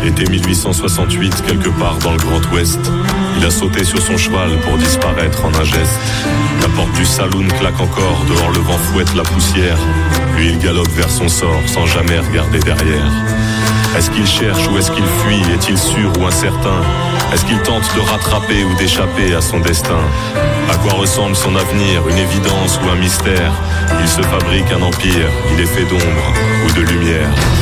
Été 1868, quelque part dans le Grand Ouest. Il a sauté sur son cheval pour disparaître en un geste. La porte du saloon claque encore, dehors le vent fouette la poussière. Lui il galope vers son sort sans jamais regarder derrière. Est-ce qu'il cherche ou est-ce qu'il fuit? Est-il sûr ou incertain? Est-ce qu'il tente de rattraper ou d'échapper à son destin? À quoi ressemble son avenir? Une évidence ou un mystère? Il se fabrique un empire, il est fait d'ombre ou de lumière.